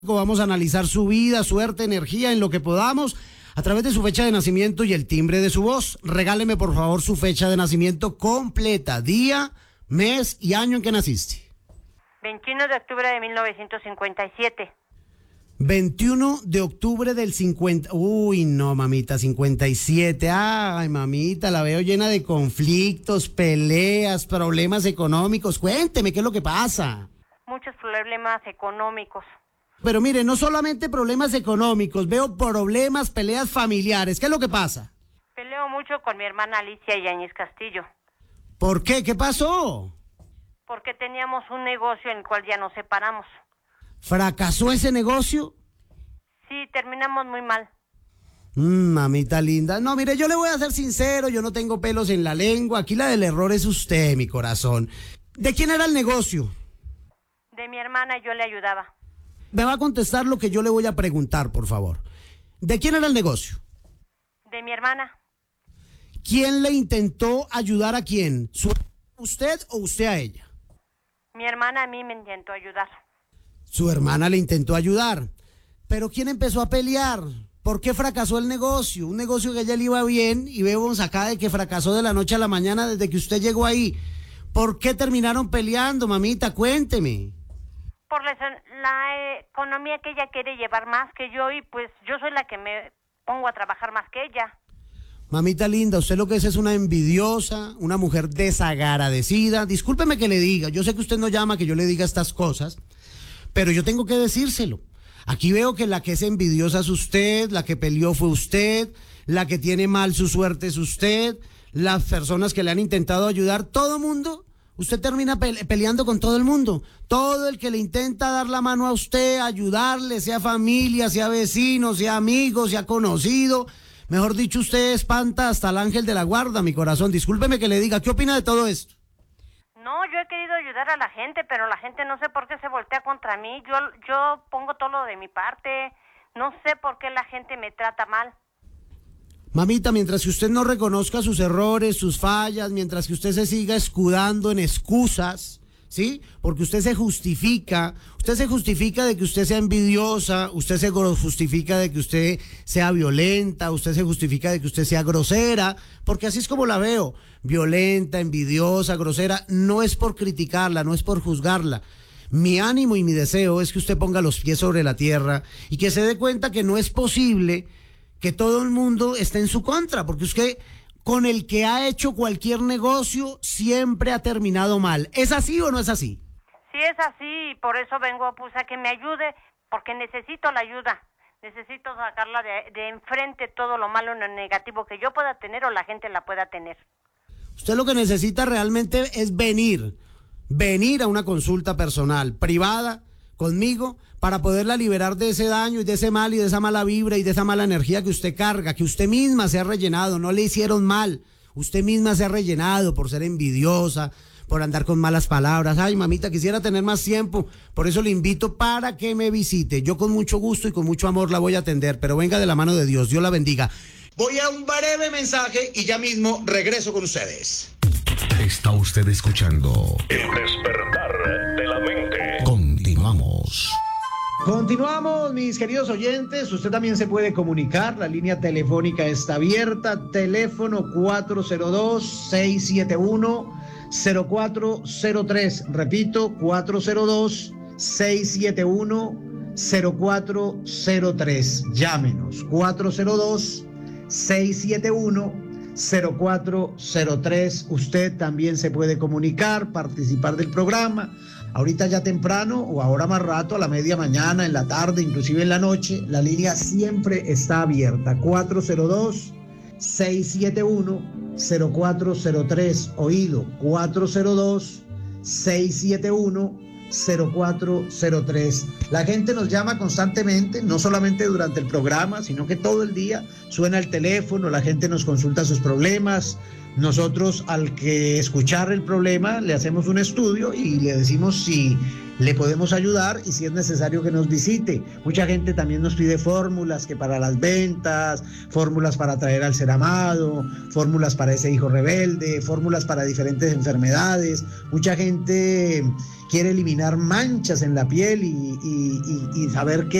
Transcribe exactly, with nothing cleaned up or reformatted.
Vamos a analizar su vida, suerte, energía, en lo que podamos, a través de su fecha de nacimiento y el timbre de su voz. Regáleme, por favor, su fecha de nacimiento completa, día, mes y año en que naciste. veintiuno de octubre de mil novecientos cincuenta y siete. veintiuno de octubre del cincuenta... Uy, no, mamita, cincuenta y siete. Ay, mamita, la veo llena de conflictos, peleas, problemas económicos. Cuénteme, ¿qué es lo que pasa? Muchos problemas económicos. Pero mire, no solamente problemas económicos, veo problemas, peleas familiares. ¿Qué es lo que pasa? Peleo mucho con mi hermana Alicia Yáñez Castillo. ¿Por qué? ¿Qué pasó? Porque teníamos un negocio en el cual ya nos separamos. ¿Fracasó ese negocio? Sí, terminamos muy mal. Mm, mamita linda. No, mire, yo le voy a ser sincero, yo no tengo pelos en la lengua. Aquí la del error es usted, mi corazón. ¿De quién era el negocio? De mi hermana, yo le ayudaba. Me va a contestar lo que yo le voy a preguntar, por favor. ¿De quién era el negocio? De mi hermana. ¿Quién le intentó ayudar a quién? ¿Su- ¿Usted o usted a ella? Mi hermana a mí me intentó ayudar. Su hermana le intentó ayudar. ¿Pero quién empezó a pelear? ¿Por qué fracasó el negocio? Un negocio que a ella le iba bien y vemos acá de que fracasó de la noche a la mañana desde que usted llegó ahí. ¿Por qué terminaron peleando, mamita? Cuénteme. Por la, la economía que ella quiere llevar más que yo y pues yo soy la que me pongo a trabajar más que ella. Mamita linda, usted lo que es es una envidiosa, una mujer desagradecida. Discúlpeme que le diga, yo sé que usted no llama que yo le diga estas cosas, pero yo tengo que decírselo. Aquí veo que la que es envidiosa es usted, la que peleó fue usted, la que tiene mal su suerte es usted, las personas que le han intentado ayudar, todo mundo. Usted termina pele- peleando con todo el mundo. Todo el que le intenta dar la mano a usted, ayudarle, sea familia, sea vecino, sea amigo, sea conocido. Mejor dicho, usted espanta hasta el ángel de la guarda, mi corazón. Discúlpeme que le diga, ¿qué opina de todo esto? No, yo he querido ayudar a la gente, pero la gente no sé por qué se voltea contra mí. Yo, yo pongo todo lo de mi parte. No sé por qué la gente me trata mal. Mamita, mientras que usted no reconozca sus errores, sus fallas, mientras que usted se siga escudando en excusas, ¿sí? Porque usted se justifica, usted se justifica de que usted sea envidiosa, usted se justifica de que usted sea violenta, usted se justifica de que usted sea grosera, porque así es como la veo, violenta, envidiosa, grosera. No es por criticarla, no es por juzgarla. Mi ánimo y mi deseo es que usted ponga los pies sobre la tierra y que se dé cuenta que no es posible que todo el mundo esté en su contra, porque usted con el que ha hecho cualquier negocio siempre ha terminado mal. ¿Es así o no es así? Sí es así y por eso vengo pues a que me ayude, porque necesito la ayuda. Necesito sacarla de, de enfrente todo lo malo y lo negativo que yo pueda tener o la gente la pueda tener. Usted lo que necesita realmente es venir, venir a una consulta personal, privada, conmigo, para poderla liberar de ese daño y de ese mal y de esa mala vibra y de esa mala energía que usted carga, que usted misma se ha rellenado. No le hicieron mal, usted misma se ha rellenado por ser envidiosa, por andar con malas palabras. Ay, mamita, quisiera tener más tiempo, por eso le invito para que me visite. Yo con mucho gusto y con mucho amor la voy a atender, pero venga de la mano de Dios, Dios la bendiga. Voy a un breve mensaje y ya mismo regreso con ustedes. Está usted escuchando El despertar de la mente. Continuamos. Continuamos, mis queridos oyentes. Usted también se puede comunicar. La línea telefónica está abierta. Teléfono cuatro cero dos, seis siete uno, cero cuatro cero tres. Repito, cuatro cero dos, seis siete uno, cero cuatro cero tres. Llámenos. cuatro cero dos, seis siete uno, cero cuatro cero tres. Usted también se puede comunicar, participar del programa. Ahorita ya temprano o ahora más rato, a la media mañana, en la tarde, inclusive en la noche, la línea siempre está abierta. cuatro cero dos, seis siete uno, cero cuatro cero tres. Oído, cuatro cero dos, seis siete uno, cero cuatro cero tres. La gente nos llama constantemente, no solamente durante el programa, sino que todo el día suena el teléfono, la gente nos consulta sus problemas, nosotros al que escuchar el problema le hacemos un estudio y le decimos si le podemos ayudar y si es necesario que nos visite. Mucha gente también nos pide fórmulas que para las ventas, fórmulas para atraer al ser amado, fórmulas para ese hijo rebelde, fórmulas para diferentes enfermedades. Mucha gente quiere eliminar manchas en la piel y, y, y, y saber que